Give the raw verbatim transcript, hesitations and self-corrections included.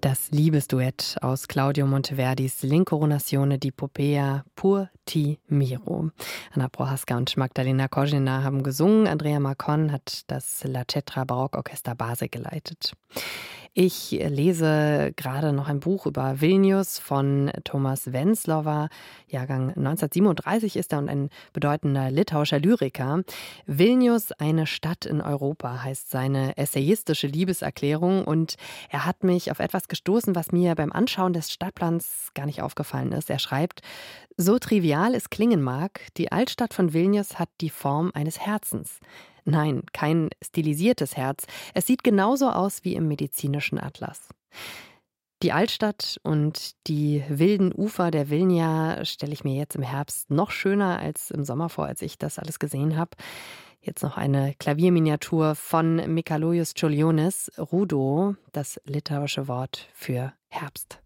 Das Liebesduett aus Claudio Monteverdis L'Incoronazione di Popea pur ti miro. Anna Prohaska und Magdalena Kozina haben gesungen. Andrea Marcon hat das La Cetra Barockorchester Basel geleitet. Ich lese gerade noch ein Buch über Vilnius von Thomas Venclova. Jahrgang neunzehnhundertsiebenunddreißig ist er und ein bedeutender litauischer Lyriker. Vilnius, eine Stadt in Europa, heißt seine essayistische Liebeserklärung. Und er hat mich auf etwas gestoßen, was mir beim Anschauen des Stadtplans gar nicht aufgefallen ist. Er schreibt: So trivial es klingen mag, die Altstadt von Vilnius hat die Form eines Herzens. Nein, kein stilisiertes Herz. Es sieht genauso aus wie im medizinischen Atlas. Die Altstadt und die wilden Ufer der Vilnia stelle ich mir jetzt im Herbst noch schöner als im Sommer vor, als ich das alles gesehen habe. Jetzt noch eine Klavierminiatur von Mikalojus Čiurlionis, Rudo, das litauische Wort für Herbst.